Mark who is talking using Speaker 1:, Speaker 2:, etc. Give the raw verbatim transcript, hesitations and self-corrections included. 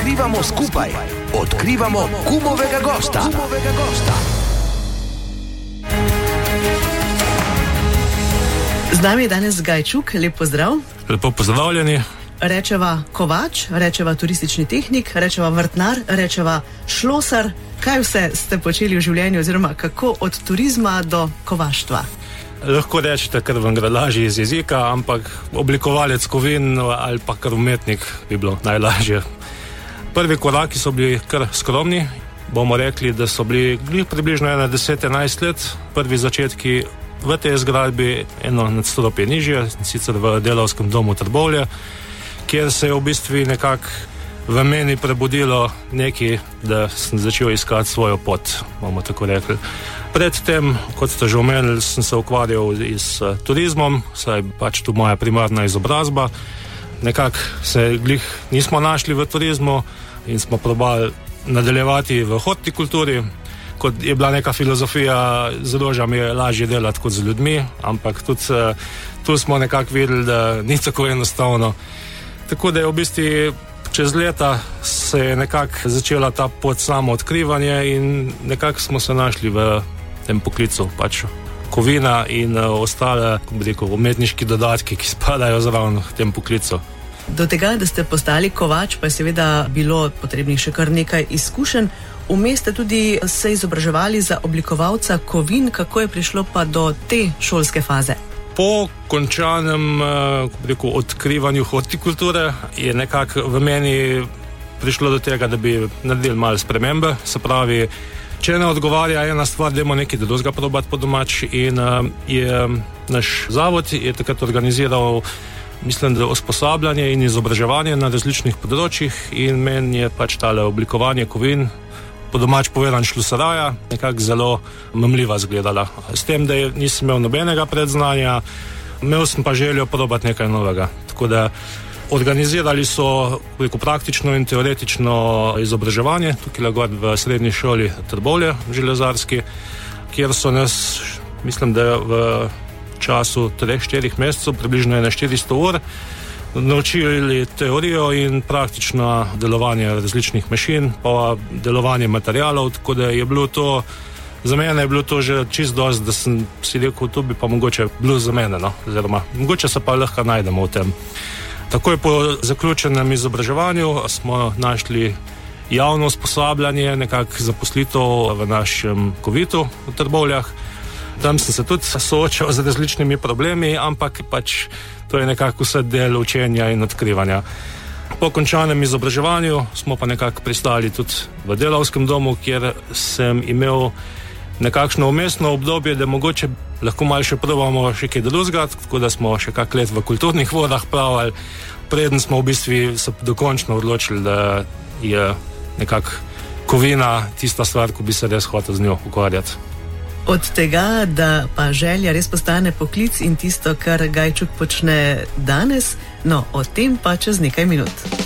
Speaker 1: Odkrivamo skupaj. Odkrivamo Kumovega gosta. Kumovega gosta.
Speaker 2: Z nami je danes Gajčuk, lep pozdrav.
Speaker 3: Lepo pozdravljeni.
Speaker 2: Rečeva kovač, rečeva turistični tehnik, rečeva vrtnar, rečeva šlosar. Kaj vse ste počeli v življenju oziroma kako od turizma do kovaštva?
Speaker 3: Lahko rečete, ker vam gre lažje iz jezika, ampak oblikovalec kovin ali pa kar umetnik bi bilo najlažje. Prvi koraki so bili kar skromni. Bomo rekli, da so bili približno deset do enajst let. Prvi začetki v tej zgradbi, eno nadstropje nižje, sicer v Delavskem domu Trbovlje, kjer se je v bistvu nekako v meni prebudilo nekaj, da sem začel iskati svojo pot, bomo tako rekli. Predtem, kot ste že omenili, sem se ukvarjal s turizmom, saj pač tu moja primarna izobrazba. Nekako se glih nismo našli v turizmu in smo probali nadaljevati v hortikulturi. Kot je bila neka filozofija, z rožami je lažje delati kot z ljudmi, ampak tudi tu smo nekako videli, da ni tako enostavno. Tako da je v bistvu čez leta se je nekako začela ta pot samo odkrivanje in nekako smo se našli v tem poklicu, pač kovina in uh, ostale, kako bi rekel, umetniški dodatki, ki spadajo zraven v tem poklicu.
Speaker 2: Do tega, da ste postali kovač, pa je seveda bilo potrebnih še kar nekaj izkušenj. Vmes ste tudi se izobraževali za oblikovalca kovin. Kako je prišlo pa do te šolske faze?
Speaker 3: Po končanem rekel, odkrivanju hortikulture je nekako v meni prišlo do tega, da bi naredili malo spremembe. Se pravi, če ne odgovarja ena stvar, dajmo nekaj drugega probati po domač. In uh, je naš zavod je takrat organiziral, mislim, da usposabljanje in izobraževanje na različnih področjih in meni je pač tale oblikovanje kovin, po domač povedan šlusaraja, nekako zelo mamljiva zgledala. S tem, da je, nisem imel nobenega predznanja, imel sem pa željo probati nekaj novega. Tako da organizirali so rekel, praktično in teoretično izobraževanje, tukaj gor v srednji šoli Trbovlje, železarski, kjer so nas, mislim, da v času treh, štirih mesecev, približno na štiristo ur, naučili teorijo in praktično delovanje različnih mašin, pa delovanje materialov, tako da je bilo to, za mene je bilo to že čist dost, da sem si rekel, to bi pa mogoče bilo za mene, no, oziroma mogoče se pa lahko najdemo v tem. Takoj po zaključenem izobraževanju smo našli javno usposabljanje, nekako zaposlitev v našem kovitu v Trbovljah. Tam sem se tudi soočal z različnimi problemi, ampak pač to je nekako vse del učenja in odkrivanja. Po končanem izobraževanju smo pa nekako pristali tudi v Delavskem domu, kjer sem imel nekakšno umestno obdobje, da mogoče lahko malo še probamo še kaj drugega, tako da smo še kak let v kulturnih vodah plavali, preden smo v bistvu se dokončno odločili, da je nekako kovina tista stvar, ko bi se res hotel z njo ukvarjati.
Speaker 2: Od tega, da pa želja res postane poklic in tisto, kar Gajčuk počne danes, no, o tem pa čez nekaj minut.